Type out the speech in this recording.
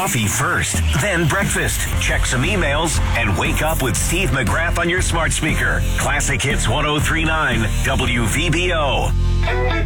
Coffee first, then breakfast. Check some emails and wake up with Steve McGrath on your smart speaker. Classic Hits 103.9 WVBO.